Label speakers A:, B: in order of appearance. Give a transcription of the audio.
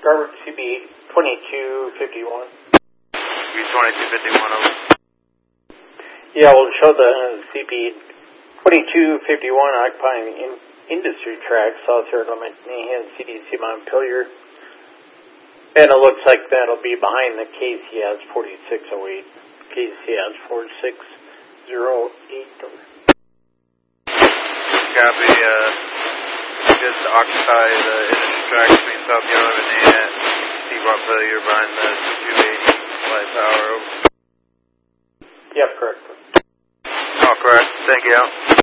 A: Robert, CB 2251.
B: CB 2251 over.
A: Yeah, we'll show the CB 2251 occupying industry track south here at Mahan CDC Montpelier. And it looks like that'll be behind the KCS 4608. KCS 4608.
B: Copy, just to occupy the industry track between South Yellow and Mahan. Steve Montpelier behind the 280 light power over.
A: Yep, correct.
B: Oh, correct. Thank you.